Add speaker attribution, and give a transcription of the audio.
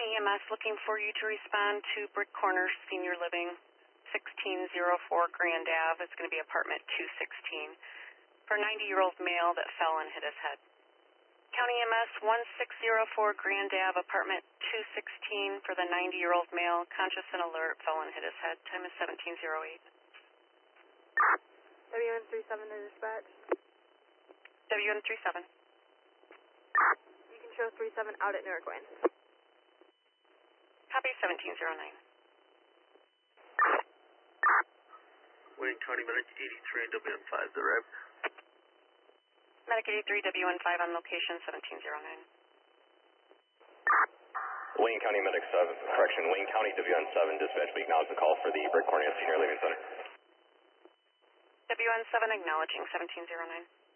Speaker 1: County EMS looking for you to respond to Brick Corners Senior Living, 1604 Grand Ave. It's going to be apartment 216 for a 90-year-old male that fell and hit his head. County EMS 1604 Grand Ave, apartment 216 for the 90-year-old male, conscious and alert, fell and hit his head. Time is 17:08.
Speaker 2: WN37 to dispatch.
Speaker 1: WN37.
Speaker 2: You can show 37 out at Newark Wayne.
Speaker 1: Copy 1709.
Speaker 3: Wayne County Medic 83 and WN5, the rep.
Speaker 1: Medic 83, WN5 on location 1709.
Speaker 4: Wayne County Medic 7, correction, Wayne County WN7, dispatch, we acknowledge the call for the Brick Corners Senior Living Center.
Speaker 1: WN7 acknowledging 1709.